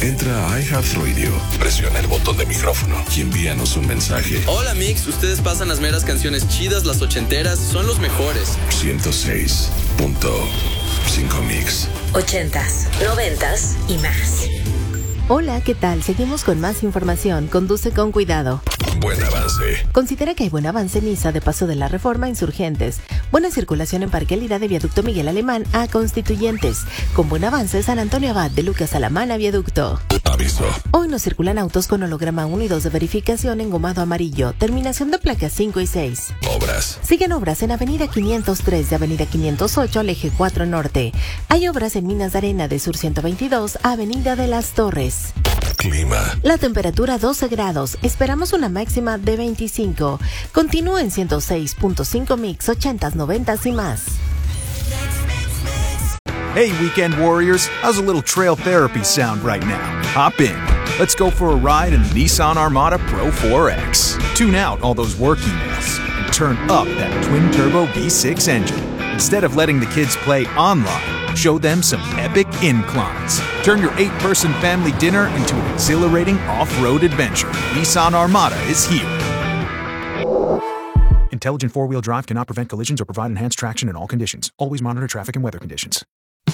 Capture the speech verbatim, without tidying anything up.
Entra a iHeartRadio, presiona el botón de micrófono y envíanos un mensaje. Hola, Mix. Ustedes pasan las meras canciones chidas, las ochenteras, son los mejores. ciento seis punto cinco Mix. Ochentas, noventas y más. Hola, ¿qué tal? Seguimos con más información. Conduce con cuidado. Buen avance. Considera que hay buen avance en Niza de Paso de la Reforma a Insurgentes. Buena circulación en Parque Elida de Viaducto Miguel Alemán a Constituyentes. Con buen avance San Antonio Abad de Lucas Alamán a Viaducto. Aviso. Hoy no circulan autos con holograma uno y dos de verificación en gomado amarillo. Terminación de placas cinco y seis. Obras. Siguen obras en Avenida quinientos tres de Avenida quinientos ocho al Eje cuatro Norte. Hay obras en Minas de Arena de Sur ciento veintidós a Avenida de las Torres. Clima. La temperatura doce grados. Esperamos una máxima de veinticinco. Continúa en ciento seis punto cinco Mix, ochentas, noventas y más. Hey, weekend warriors. How's a little trail therapy sound right now? Hop in. Let's go for a ride in the Nissan Armada Pro four X. Tune out all those work emails and turn up that twin-turbo V six engine. Instead of letting the kids play online, show them some epic inclines. Turn your eight-person family dinner into an exhilarating off-road adventure. Nissan Armada is here. Intelligent four-wheel drive cannot prevent collisions or provide enhanced traction in all conditions. Always monitor traffic and weather conditions.